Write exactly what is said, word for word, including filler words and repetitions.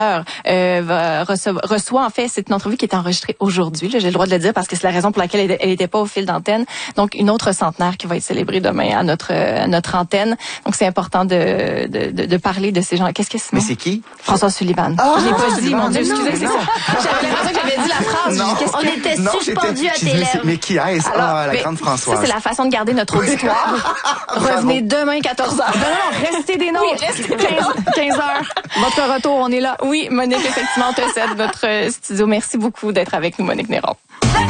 Euh, va reçoit, reçoit en fait, c'est une entrevue qui est enregistrée aujourd'hui, là, j'ai le droit de le dire parce que c'est la raison pour laquelle elle n'était pas au fil d'antenne. Donc une autre centenaire qui va être célébrée demain à notre à notre antenne. Donc c'est important de, de de de parler de ces gens. Qu'est-ce que c'est? Mais c'est qui? François Sullivan. Ah, je l'ai pas dit, Sullivan, mon Dieu, non, excusez, c'est non. ça. J'avais l'impression que j'avais dit la phrase. Non. Qu'est-ce On que... était Non, suspendus à j'étais- tes je- lèvres. Mais qui est-ce? Alors, Ah, la mais grande Françoise. Ça, c'est la façon de garder notre auditoire. Revenez demain, quatorze heures. Non, non, restez des nôtres. Oui, restez quinze heures. Votre retour, on est là. Oui, Monique, effectivement, te cède votre studio. Merci beaucoup d'être avec nous, Monique Néron.